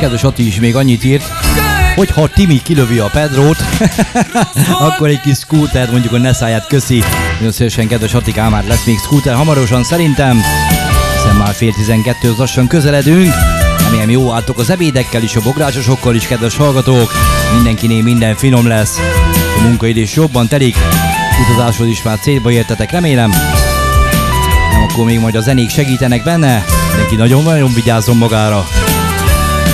kedves Ati is még annyit írt, hogy ha Timi kilövi a Pedrót, akkor egy kis scooter, mondjuk a Nessáját köszi. Nagyon szívesen, kedves Atikám, már lesz még scooter hamarosan szerintem, hiszen már fél 12-höz lassan közeledünk. Remélem jó álltok az ebédekkel is, a bográcsosokkal is, kedves hallgatók. Mindenkinél minden finom lesz, a munkaidő is jobban telik, utazáshoz is már célba értetek, remélem. Nem, akkor még majd a zenék segítenek benne, mindenki nagyon-nagyon vigyázzon magára.